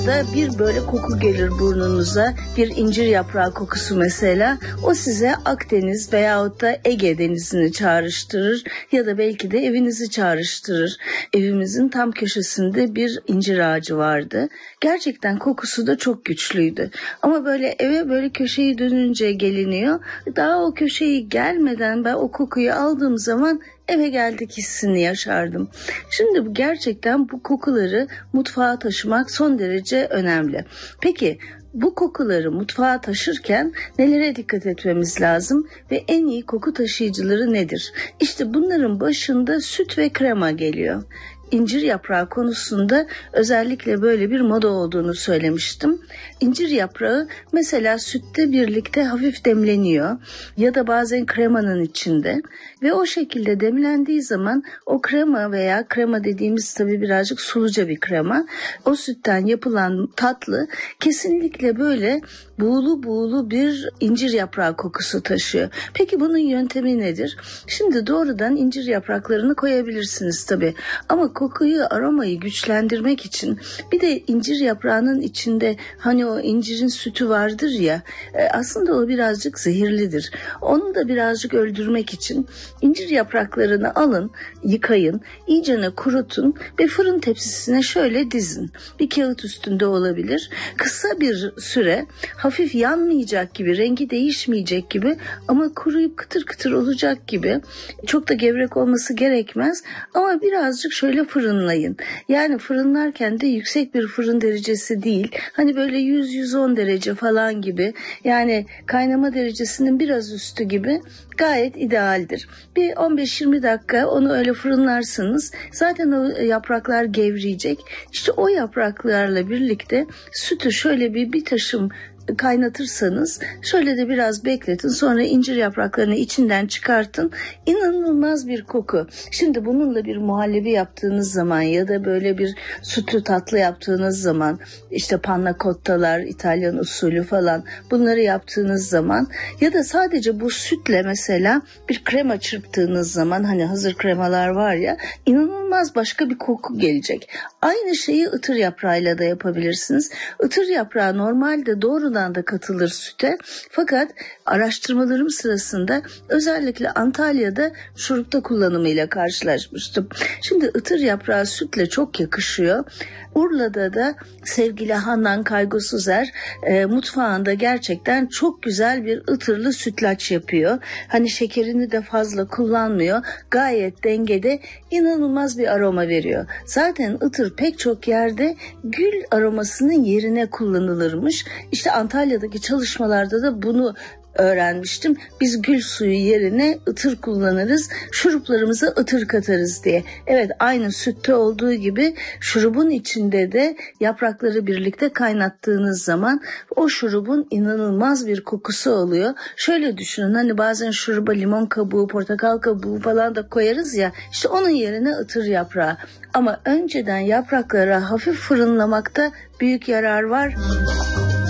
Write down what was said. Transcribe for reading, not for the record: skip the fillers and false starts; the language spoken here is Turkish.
da bir böyle koku gelir burnunuza, bir incir yaprağı kokusu mesela. O size Akdeniz veyahut da Ege denizini çağrıştırır ya da belki de evinizi çağrıştırır. Evimizin tam köşesinde bir incir ağacı vardı. Gerçekten kokusu da çok güçlüydü. Ama böyle eve böyle köşeyi dönünce geliniyor. Daha o köşeyi gelmeden ben o kokuyu aldığım zaman eve geldik hissini yaşardım. Şimdi gerçekten bu kokuları mutfağa taşımak son derece önemli. Peki bu kokuları mutfağa taşırken nelere dikkat etmemiz lazım ve en iyi koku taşıyıcıları nedir? İşte bunların başında süt ve krema geliyor. İncir yaprağı konusunda özellikle böyle bir moda olduğunu söylemiştim. İncir yaprağı mesela sütte birlikte hafif demleniyor ya da bazen kremanın içinde ve o şekilde demlendiği zaman o krema veya krema dediğimiz tabii birazcık suluca bir krema, o sütten yapılan tatlı kesinlikle böyle buğulu buğulu bir incir yaprağı kokusu taşıyor. Peki bunun yöntemi nedir? Şimdi doğrudan incir yapraklarını koyabilirsiniz tabii ama kokuyu, aromayı güçlendirmek için bir de incir yaprağının içinde hani o incirin sütü vardır ya, aslında o birazcık zehirlidir. Onu da birazcık öldürmek için incir yapraklarını alın, yıkayın, iyicene kurutun ve fırın tepsisine şöyle dizin. Bir kağıt üstünde olabilir. Kısa bir süre hafif yanmayacak gibi, rengi değişmeyecek gibi ama kuruyup kıtır kıtır olacak gibi, çok da gevrek olması gerekmez ama birazcık şöyle fırınlayın. Yani fırınlarken de yüksek bir fırın derecesi değil. Hani böyle 100-110 derece falan gibi. Yani kaynama derecesinin biraz üstü gibi gayet idealdir. Bir 15-20 dakika onu öyle fırınlarsınız. Zaten o yapraklar gevreyecek. İşte o yapraklarla birlikte sütü şöyle bir taşım kaynatırsanız şöyle de biraz bekletin, sonra incir yapraklarını içinden çıkartın. İnanılmaz bir koku. Şimdi bununla bir muhallebi yaptığınız zaman ya da böyle bir sütlü tatlı yaptığınız zaman, işte panna cotta'lar, İtalyan usulü falan, bunları yaptığınız zaman ya da sadece bu sütle mesela bir krema çırptığınız zaman, hani hazır kremalar var ya, inanılmaz başka bir koku gelecek. Aynı şeyi ıtır yaprağıyla da yapabilirsiniz. Itır yaprağı normalde doğrudan da katılır süte. Fakat araştırmalarım sırasında özellikle Antalya'da şurupta kullanımıyla karşılaşmıştım. Şimdi ıtır yaprağı sütle çok yakışıyor. Urla'da da sevgili Handan Kaygusüzer mutfağında gerçekten çok güzel bir ıtırlı sütlaç yapıyor. Hani şekerini de fazla kullanmıyor. Gayet dengede, inanılmaz bir aroma veriyor. Zaten ıtır pek çok yerde gül aromasının yerine kullanılırmış. İşte Antalya'daki çalışmalarda da bunu öğrenmiştim. Biz gül suyu yerine ıtır kullanırız. Şuruplarımıza ıtır katarız diye. Evet, aynı sütte olduğu gibi şurubun içinde de yaprakları birlikte kaynattığınız zaman o şurubun inanılmaz bir kokusu oluyor. Şöyle düşünün, hani bazen şuruba limon kabuğu, portakal kabuğu falan da koyarız ya, işte onun yerine ıtır yaprağı. Ama önceden yaprakları hafif fırınlamakta büyük yarar var.